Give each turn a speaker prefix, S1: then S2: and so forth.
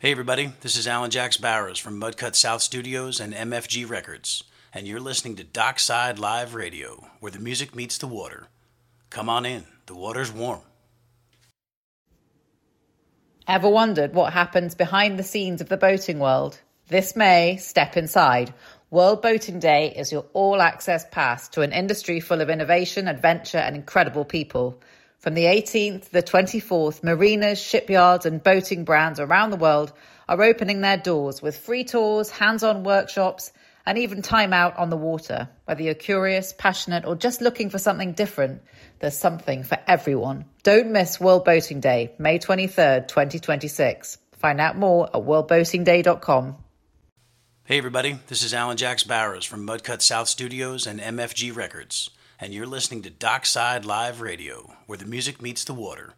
S1: Hey everybody, this is Alan Jax Barrows from Mudcut South Studios and MFG Records, and you're listening to Dockside Live Radio, where the music meets the water. Come on in, the water's warm.
S2: Ever wondered what happens behind the scenes of the boating world? This May, step inside. World Boating Day is your all-access pass to an industry full of innovation, adventure, and incredible people. From the 18th to the 24th, marinas, shipyards, and boating brands around the world are opening their doors with free tours, hands-on workshops, and even time out on the water. Whether you're curious, passionate, or just looking for something different, there's something for everyone. Don't miss World Boating Day, May 23rd, 2026. Find out more at worldboatingday.com.
S1: Hey everybody, this is Alan Jax Barrows from Mudcut South Studios and MFG Records, and you're listening to Dockside Live Radio, where the music meets the water.